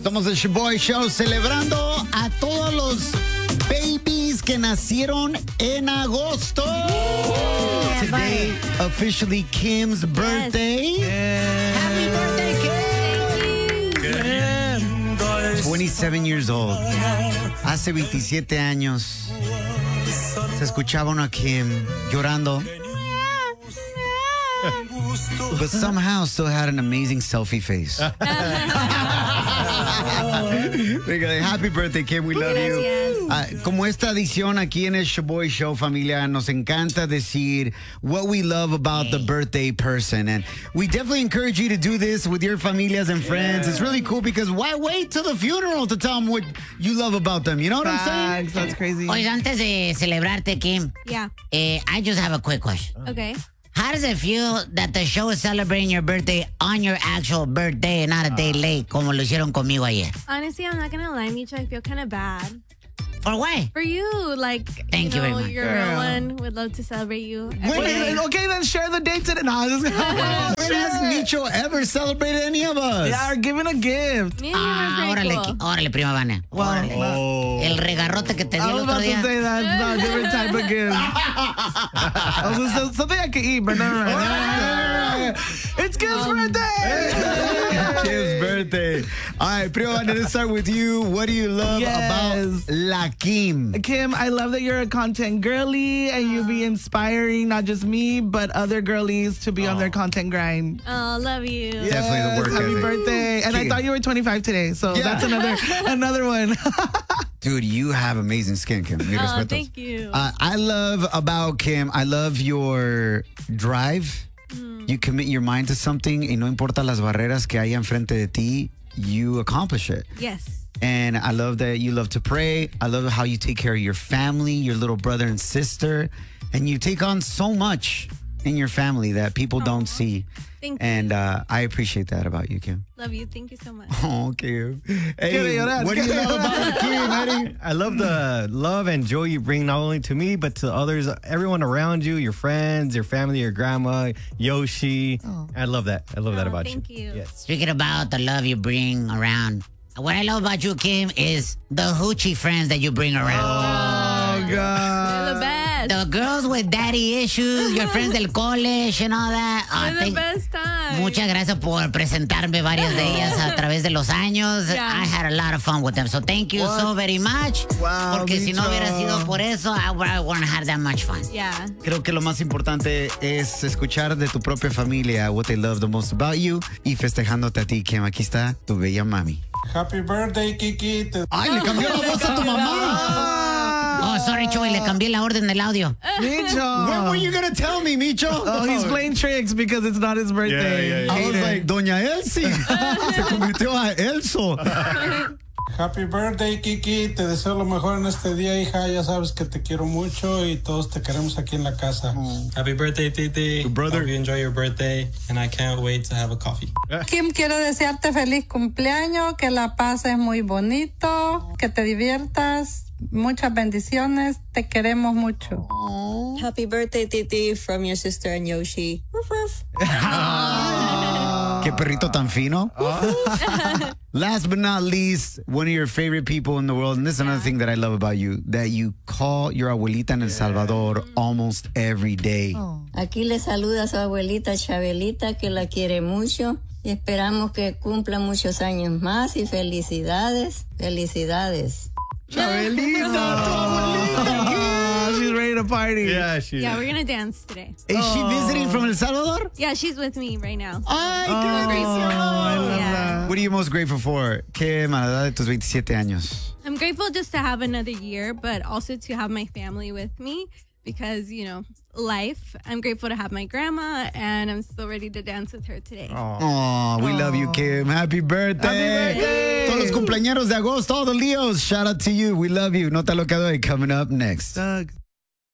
Somos el Shoboy Show celebrando a todos los babies que nacieron en agosto. Today, officially Kim's birthday. Happy birthday, Kim! 27 years old. Hace 27 años se escuchaba uno a Kim llorando. But somehow still had an amazing selfie face. Happy birthday, Kim. We love you. Como esta edición aquí en el Shoboy Show, familia, nos encanta decir what we love about the birthday person. And we definitely encourage you to do this with your familias and friends. It's really cool because why wait till the funeral to tell them what you love about them? You know what I'm saying? That's crazy. Oye, antes de celebrarte, Kim. Yeah. I just have a quick question. Okay. How does it feel that the show is celebrating your birthday on your actual birthday and not a day late, como lo hicieron conmigo ayer? Honestly, I'm not gonna lie, Micho. I feel kind of bad. For why? For you, like, Thank you very much. You're a real one. Would love to celebrate you. Okay, then share the date today. No, When has Micho ever celebrated any of us? Yeah, or giving a gift. Yeah, you were pretty cool. Órale, prima Vania. Órale. El regarrote que te di I el was otro about to día. say that. No, different type of gift. Something I can eat, but never mind. It's Kim's birthday! Kim's birthday. All right, Prima Vania, let's start with you. What do you love about La Kim? Kim, I love that you're a content girly and you be inspiring not just me, but other girlies to be on their content grind. Oh, love you. Definitely the work Happy ethic. birthday. And I thought you were 25 today, so that's another one. Dude, you have amazing skin, Kim. Mis respetos. Thank you. I love about Kim, I love your drive. You commit your mind to something y no importa las barreras que haya enfrente de ti, you accomplish it. Yes. And I love that you love to pray. I love how you take care of your family, your little brother and sister. And you take on so much in your family that people don't see. Thank you. And I appreciate that about you, Kim. Love you. Thank you so much. Oh, Kim. Hey, what do you love about Kim, Eddie? I love the love and joy you bring not only to me, but to others, everyone around you, your friends, your family, your grandma, Yoshi. I love that. I love that about thank you. Yes. Speaking about the love you bring around, what I love about you, Kim, is the hoochie friends that you bring around. Oh, God. You're the best. The girls with daddy issues, your friends del college and all that. You're the best time. Muchas gracias por presentarme varias de ellas a través de los años. Yeah. I had a lot of fun with them. So thank you so very much. Wow, Porque si no Micho. hubiera sido por eso, I wouldn't have that much fun. Yeah. Creo que lo más importante es escuchar de tu propia familia what they love the most about you y festejándote a ti, Kim. Aquí está tu bella mami. Happy birthday, Kiki. ¡Ay, le cambió la voz a tu mamá! Oh, sorry, Choy, le cambié la orden del audio. Micho. When were you going to tell me, Micho? Oh, he's playing tricks because it's not his birthday. I was like, Doña Elsie. Se convirtió a Elso. Happy birthday, Kiki. Te deseo lo mejor en este día, hija. Ya sabes que te quiero mucho y todos te queremos aquí en la casa. Happy birthday, Titi. Tu brother. Hope you enjoy your birthday, and I can't wait to have a coffee. Kim, quiero desearte feliz cumpleaños, que la pases muy bonito, que te diviertas, muchas bendiciones, te queremos mucho. Happy birthday, Titi, from your sister and Yoshi. Woof, woof. Qué perrito tan fino. Last but not least, one of your favorite people in the world, and this is another thing that I love about you, that you call your abuelita en El Salvador almost every day. Aquí le saluda a su abuelita Chabelita, que la quiere mucho. Y esperamos que cumpla muchos años más. Y felicidades, felicidades. Chabelita, tu abuelita. She's ready to party. Yeah, she Yeah, we're going to dance today. Is she visiting from El Salvador? Yeah, she's with me right now. Ay, qué I love Yeah. that. What are you most grateful for? Kim, a la edad de tus 27 años. I'm grateful just to have another year, but also to have my family with me because, life. I'm grateful to have my grandma, and I'm still ready to dance with her today. Oh, we love you, Kim. Happy birthday. Happy birthday. Todos los cumpleañeros de agosto, all the Leos, shout out to you. We love you. Nota lo que doy coming up next. Doug.